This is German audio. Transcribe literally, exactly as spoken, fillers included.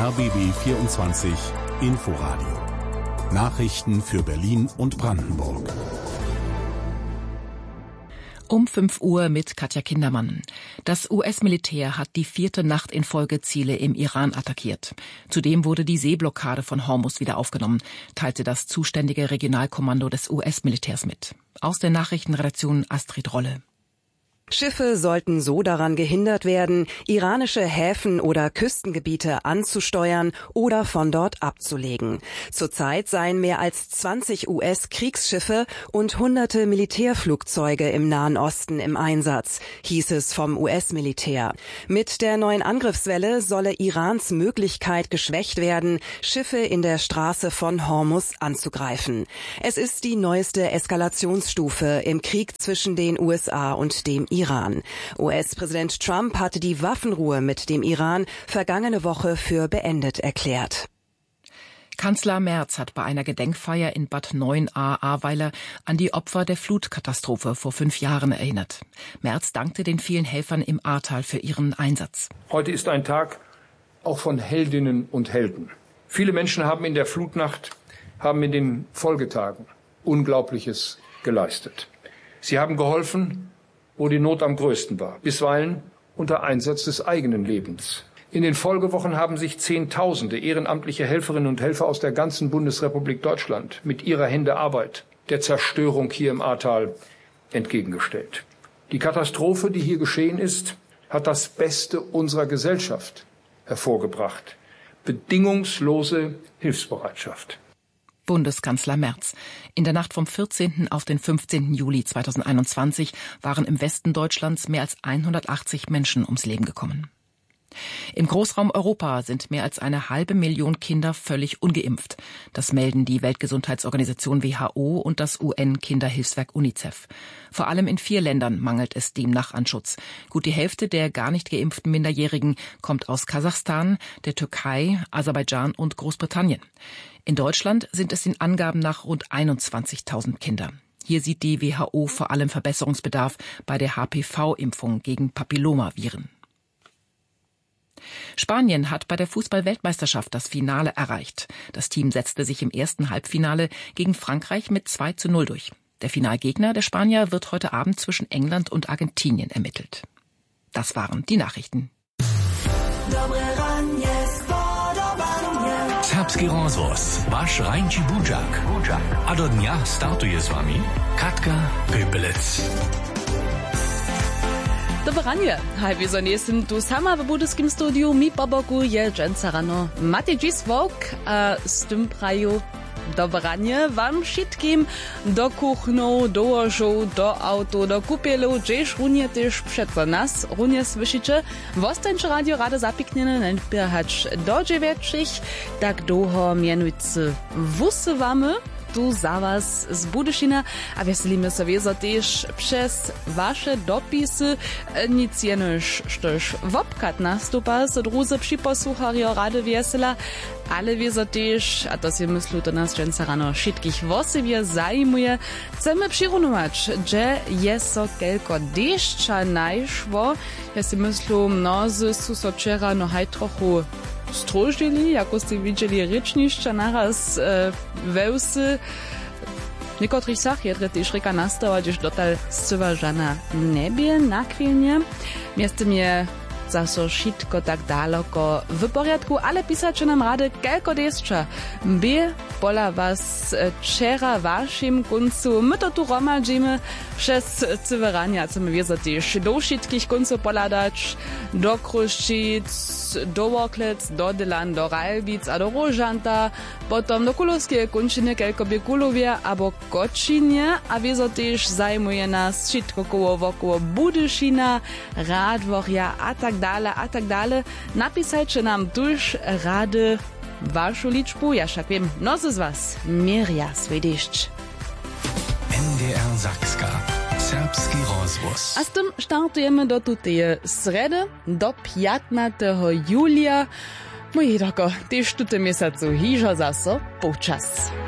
R B B vierundzwanzig Inforadio. Nachrichten für Berlin und Brandenburg. Um fünf Uhr mit Katja Kindermann. Das U S-Militär hat die vierte Nacht in Folge Ziele im Iran attackiert. Zudem wurde die Seeblockade von Hormuz wieder aufgenommen, teilte das zuständige Regionalkommando des U S-Militärs mit. Aus der Nachrichtenredaktion Astrid Rolle. Schiffe sollten so daran gehindert werden, iranische Häfen oder Küstengebiete anzusteuern oder von dort abzulegen. Zurzeit seien mehr als zwanzig U S-Kriegsschiffe und hunderte Militärflugzeuge im Nahen Osten im Einsatz, hieß es vom U S-Militär. Mit der neuen Angriffswelle solle Irans Möglichkeit geschwächt werden, Schiffe in der Straße von Hormuz anzugreifen. Es ist die neueste Eskalationsstufe im Krieg zwischen den U S A und dem Iran. Iran. U S-Präsident Trump hatte die Waffenruhe mit dem Iran vergangene Woche für beendet erklärt. Kanzler Merz hat bei einer Gedenkfeier in Bad Neuenahr-Ahrweiler an die Opfer der Flutkatastrophe vor fünf Jahren erinnert. Merz dankte den vielen Helfern im Ahrtal für ihren Einsatz. Heute ist ein Tag auch von Heldinnen und Helden. Viele Menschen haben in der Flutnacht, haben in den Folgetagen Unglaubliches geleistet. Sie haben geholfen, wo die Not am größten war, bisweilen unter Einsatz des eigenen Lebens. In den Folgewochen haben sich Zehntausende ehrenamtliche Helferinnen und Helfer aus der ganzen Bundesrepublik Deutschland mit ihrer Hände Arbeit der Zerstörung hier im Ahrtal entgegengestellt. Die Katastrophe, die hier geschehen ist, hat das Beste unserer Gesellschaft hervorgebracht. Bedingungslose Hilfsbereitschaft. Bundeskanzler Merz. In der Nacht vom vierzehnten auf den fünfzehnten Juli zweitausendeinundzwanzig waren im Westen Deutschlands mehr als hundertachtzig Menschen ums Leben gekommen. Im Großraum Europa sind mehr als eine halbe Million Kinder völlig ungeimpft. Das melden die Weltgesundheitsorganisation W H O und das U N-Kinderhilfswerk UNICEF. Vor allem in vier Ländern mangelt es demnach an Schutz. Gut die Hälfte der gar nicht geimpften Minderjährigen kommt aus Kasachstan, der Türkei, Aserbaidschan und Großbritannien. In Deutschland sind es den Angaben nach rund einundzwanzigtausend Kinder. Hier sieht die W H O vor allem Verbesserungsbedarf bei der H P V-Impfung gegen Papillomaviren. Spanien hat bei der Fußball-Weltmeisterschaft das Finale erreicht. Das Team setzte sich im ersten Halbfinale gegen Frankreich mit zwei zu null durch. Der Finalgegner der Spanier wird heute Abend zwischen England und Argentinien ermittelt. Das waren die Nachrichten. Serbski rozvoz, vaš Rajnči Budžak. A do dňa startuje s vami Katka Pöpelec. Dobre ranie, hej, vi zanesem tu sama v budovskim studiu, mi po boku je dženca rano Matej Dzisvok a s tym praju dobre ranie vám všetkým do kuchnov, do łožov, do auto, do kupielov, džež runie tež přeco nás, runie slyšíte. Vostaňče radio rada zapiknene, nenpirhač do dziewięciu, tak długo mianujcy wusywamy tu za was z Budyšina a veselíme sa vieza tiež přes vaše dopisy. Nic jenož, štož vopkat nastupa sa druze připosluchario rady vesela, ale vieza tiež, a to si myslú to nás dženca rano všetkých vosivie zajmuje, chceme přirunovať, že je so kelko dešča najšvo. Ja si myslú, mnozy sú so včera no haj trochu stróžili, ako ste videli rečnišťa naraz e, veusy. V niektorých sach je tiež reka nastala, že dotal scyva žana nebie na chvíľne. Miestem je zase všetko tak daleko v poriadku, ale písače nám rade, kelko desča by pola vás včera vašim koncu. My to tu romadžíme přes cyverania, chceme viezať tiež do všetkých koncov poladać, do Kruščic, do Worklec, do Dylan, do Ralbic a do Rožanta, potom do Kulovskej končiny, kelko by Kulovia abo Kočinie a viezať tiež zajmuje nás všetko koło wokół Budyšina, Radvorja a tak dále a tak dále. Napisajte nám tuž rady vašu ličbu, ja však viem, mnozí z vás mieria svoj dešť. N D R Sakska. Serbski rozvoz. A s tym startujemy do tutej sredy, do piętnastego julia. Moje doko, tyż tutej miesiącu hižo zaso počas.